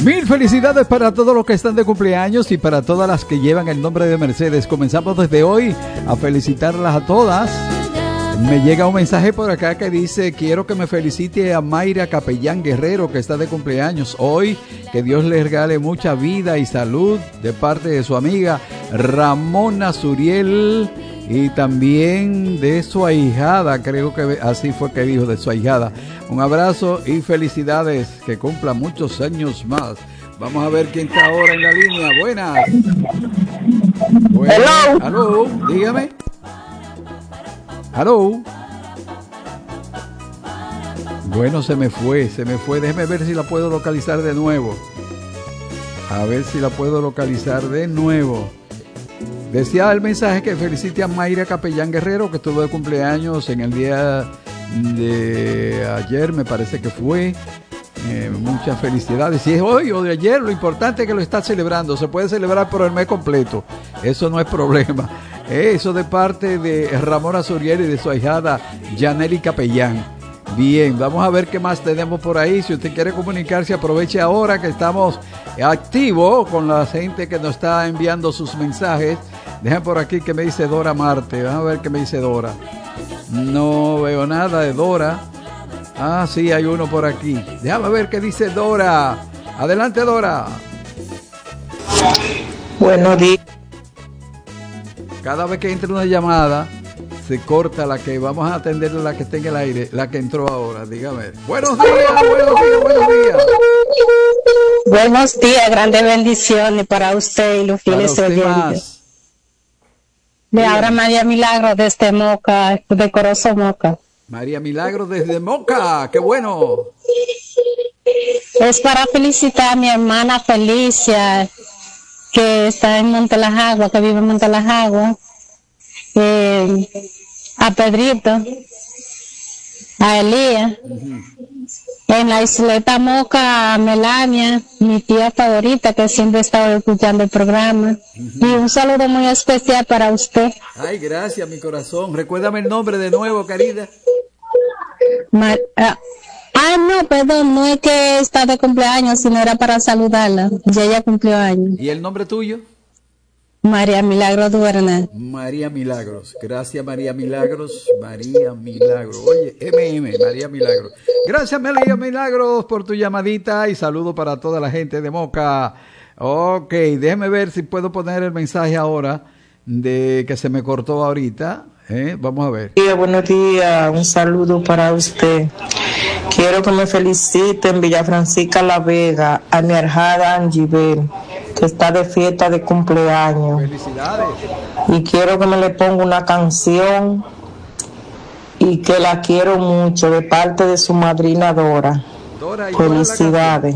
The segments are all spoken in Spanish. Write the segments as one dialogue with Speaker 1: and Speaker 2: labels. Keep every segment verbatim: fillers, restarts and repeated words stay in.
Speaker 1: Mil felicidades para todos los que están de cumpleaños y para todas las que llevan el nombre de Mercedes. Comenzamos desde hoy a felicitarlas a todas. Me llega un mensaje por acá que dice: quiero que me felicite a Mayra Capellán Guerrero, que está de cumpleaños hoy. Que Dios le regale mucha vida y salud de parte de su amiga Ramona Suriel y también de su ahijada, creo que así fue que dijo, de su ahijada. Un abrazo y felicidades, que cumpla muchos años más. Vamos a ver quién está ahora en la línea. Buenas. Buenas.
Speaker 2: Hello.
Speaker 1: Aló, dígame. Aló. Bueno, se me fue, se me fue. Déjeme ver si la puedo localizar de nuevo. A ver si la puedo localizar de nuevo. Decía el mensaje que felicite a Mayra Capellán Guerrero, que estuvo de cumpleaños en el día de ayer, me parece que fue. Eh, muchas felicidades. Si es hoy o de ayer, lo importante es que lo está celebrando. Se puede celebrar por el mes completo. Eso no es problema. Eh, eso de parte de Ramona Suriel y de su ahijada Yaneli Capellán. Bien, vamos a ver qué más tenemos por ahí. Si usted quiere comunicarse, aproveche ahora que estamos activos con la gente que nos está enviando sus mensajes. Dejen por aquí que me dice Dora Marte. Vamos a ver qué me dice Dora. No veo nada de Dora. Ah, sí, hay uno por aquí. Déjame ver qué dice Dora. Adelante, Dora.
Speaker 2: Buenos días.
Speaker 1: Cada vez que entra una llamada, se corta la que vamos a atender, la que está en el aire, la que entró ahora. Dígame. Buenos días, buenos días, buenos días.
Speaker 2: Buenos días, grandes bendiciones para usted y los fieles oyentes. De ahora María Milagro desde Moca, de Corozo Moca.
Speaker 1: María Milagro desde Moca, qué bueno.
Speaker 2: Es para felicitar a mi hermana Felicia, que está en Monte Las Aguas, que vive en Monte Las Aguas. Eh, a Pedrito, a Elías, uh-huh. En la isleta Moca, a Melania, mi tía favorita, que siempre estaba escuchando el programa. Uh-huh. Y un saludo muy especial para usted.
Speaker 1: Ay, gracias, mi corazón. Recuérdame el nombre de nuevo, querida.
Speaker 2: Ma- ah, ah, no, perdón, no es que está de cumpleaños, sino era para saludarla. Ya ella cumplió años.
Speaker 1: ¿Y el nombre tuyo?
Speaker 2: María Milagros Duerna.
Speaker 1: María Milagros, gracias María Milagros, María Milagros, oye, M M, María Milagros. Gracias María Milagros por tu llamadita y saludo para toda la gente de Moca. Ok, déjeme ver si puedo poner el mensaje ahora de que se me cortó ahorita. ¿Eh? Vamos a ver.
Speaker 3: Sí, buenos días, un saludo para usted. Quiero que me feliciten Villa Francisca La Vega, a mi ahijada Angibel, que está de fiesta de cumpleaños.
Speaker 1: Felicidades.
Speaker 3: Y quiero que me le ponga una canción y que la quiero mucho de parte de su madrina Dora.
Speaker 1: Dora, ¿y
Speaker 3: felicidades.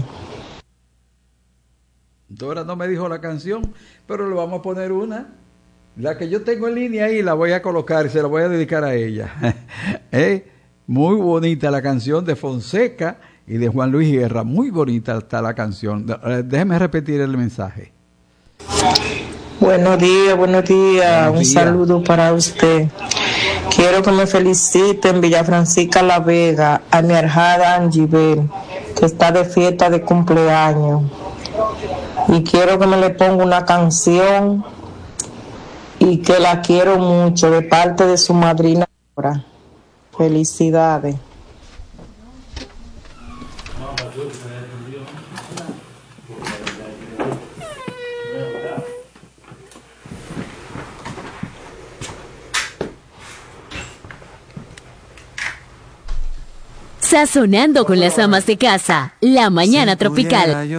Speaker 1: Dora no me dijo la canción, pero le vamos a poner una. La que yo tengo en línea ahí la voy a colocar y se la voy a dedicar a ella. ¿Eh? Muy bonita la canción de Fonseca y de Juan Luis Guerra. Muy bonita está la canción. Déjeme repetir el mensaje.
Speaker 3: Buenos días, buenos días.
Speaker 1: Buenos
Speaker 3: Un
Speaker 1: días.
Speaker 3: saludo para usted. Quiero que me feliciten Villa Francisca La Vega, a mi ahijada Angibel, que está de fiesta de cumpleaños. Y quiero que me le ponga una canción y que la quiero mucho de parte de su madrina Dora. Felicidades.
Speaker 4: Sazonando con las amas de casa, la mañana tropical.